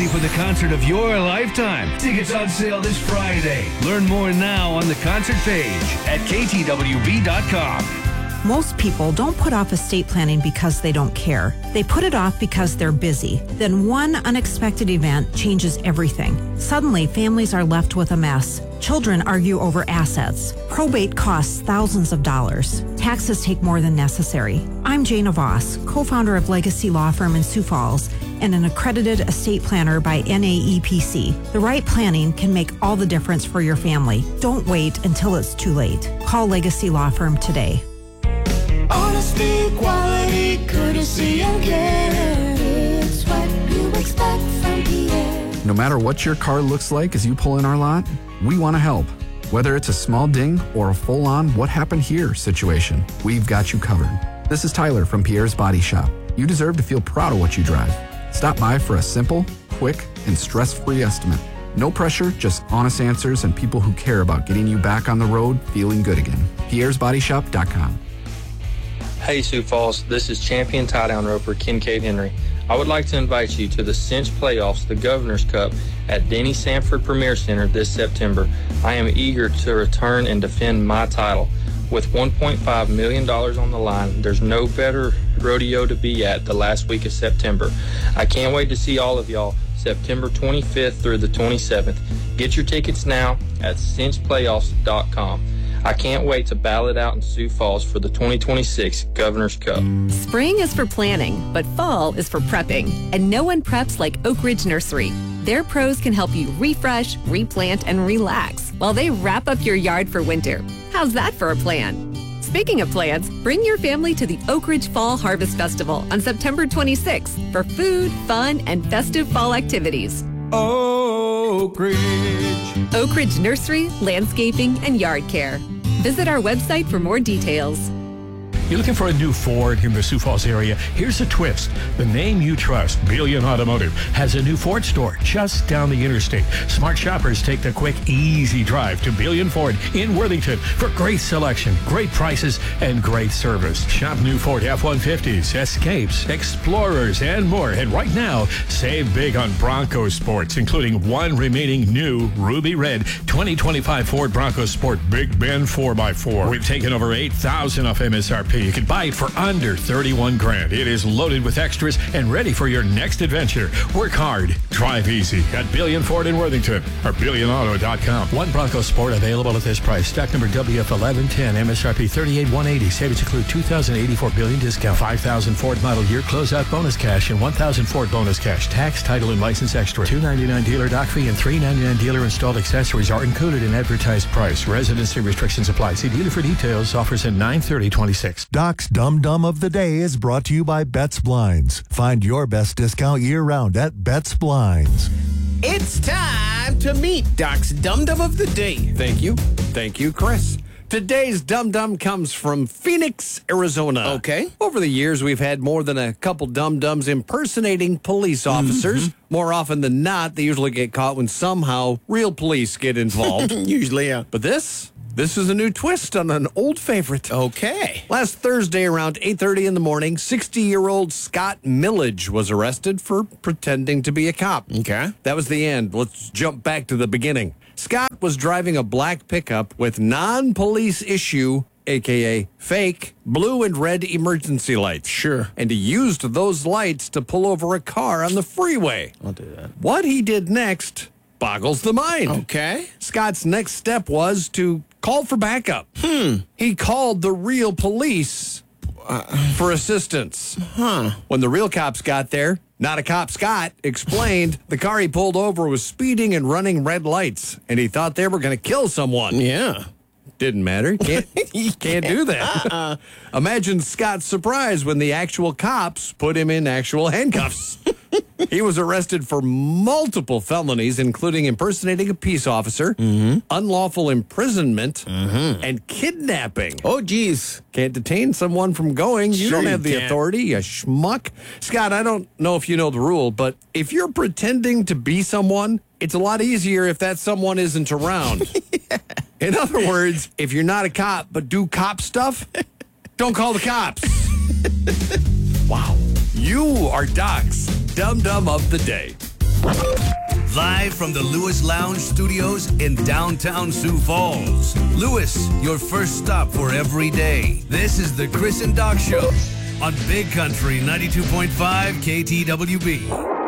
ready for the concert of your lifetime. Tickets on sale this Friday. Learn more now on the concert page at ktwb.com. Most people don't put off estate planning because they don't care. They put it off because they're busy. Then one unexpected event changes everything. Suddenly, families are left with a mess. Children argue over assets. Probate costs thousands of dollars. Taxes take more than necessary. I'm Jana Voss, co-founder of Legacy Law Firm in Sioux Falls and an accredited estate planner by NAEPC. The right planning can make all the difference for your family. Don't wait until it's too late. Call Legacy Law Firm today. Honesty, quality, courtesy, and care. It's what you expect from Pierre. No matter what your car looks like as you pull in our lot, we want to help. Whether it's a small ding or a full-on what happened here situation, we've got you covered. This is Tyler from Pierre's Body Shop. You deserve to feel proud of what you drive. Stop by for a simple, quick, and stress-free estimate. No pressure, just honest answers and people who care about getting you back on the road feeling good again. Pierre'sBodyShop.com. Hey Sioux Falls, this is champion tie-down roper Kincaid Henry. I would like to invite you to the Cinch Playoffs, the Governor's Cup, at Denny Sanford Premier Center this September. I am eager to return and defend my title. With $1.5 million on the line, there's no better rodeo to be at the last week of September. I can't wait to see all of y'all September 25th through the 27th. Get your tickets now at cinchplayoffs.com. I can't wait to battle it out in Sioux Falls for the 2026 Governor's Cup. Spring is for planning, but fall is for prepping. And no one preps like Oak Ridge Nursery. Their pros can help you refresh, replant, and relax while they wrap up your yard for winter. How's that for a plan? Speaking of plans, bring your family to the Oak Ridge Fall Harvest Festival on September 26th for food, fun, and festive fall activities. Oak Ridge. Oak Ridge Nursery, Landscaping, and Yard Care. Visit our website for more details. You're looking for a new Ford in the Sioux Falls area? Here's a twist. The name you trust, Billion Automotive, has a new Ford store just down the interstate. Smart shoppers take the quick, easy drive to Billion Ford in Worthington for great selection, great prices, and great service. Shop new Ford F-150s, Escapes, Explorers, and more. And right now, save big on Bronco Sports, including one remaining new Ruby Red 2025 Ford Bronco Sport Big Bend 4x4. We've taken over 8,000 off MSRP. You can buy it for under $31,000. It is loaded with extras and ready for your next adventure. Work hard, drive easy at Billion Ford in Worthington or BillionAuto.com. One Bronco Sport available at this price. Stock number WF1110, MSRP $38,180. Savings include 2084 Billion discount, 5,000 Ford model year closeout bonus cash, and 1,000 Ford bonus cash. Tax, title, and license extra. $299 dealer dock fee and $399 dealer installed accessories are included in advertised price. Residency restrictions apply. See dealer for details. Offers in 9/30/26. Doc's Dum Dum of the Day is brought to you by Betts Blinds. Find your best discount year-round at Betts Blinds. It's time to meet Doc's Dum Dum of the Day. Thank you. Thank you, Chris. Today's Dum Dum comes from Phoenix, Arizona. Okay. Over the years, we've had more than a couple Dum Dums impersonating police officers. More often than not, they usually get caught when somehow real police get involved. Usually, yeah. But this is a new twist on an old favorite. Okay. Last Thursday around 8:30 in the morning, 60-year-old Scott Millage was arrested for pretending to be a cop. Okay. That was the end. Let's jump back to the beginning. Scott was driving a black pickup with non-police issue, a.k.a. fake, blue and red emergency lights. Sure. And he used those lights to pull over a car on the freeway. I'll do that. What he did next boggles the mind. Okay. Scott's next step was to call for backup. He called the real police for assistance. When the real cops got there, not a cop Scott explained the car he pulled over was speeding and running red lights, and he thought they were going to kill someone. Yeah. Didn't matter. Can't do that. Imagine Scott's surprise when the actual cops put him in actual handcuffs. He was arrested for multiple felonies, including impersonating a peace officer, unlawful imprisonment, and kidnapping. Oh, geez. Can't detain someone from going. You don't have the authority, you schmuck. Scott, I don't know if you know the rule, but if you're pretending to be someone, it's a lot easier if that someone isn't around. In other words, if you're not a cop but do cop stuff, don't call the cops. Wow. You are Doc's Dum Dum of the Day. Live from the Lewis Lounge Studios in downtown Sioux Falls. Lewis, your first stop for every day. This is the Chris and Doc Show on Big Country 92.5 KTWB.